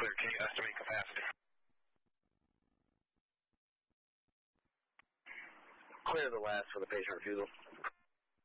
Clear, can you estimate capacity? Clear the last for the patient refusal.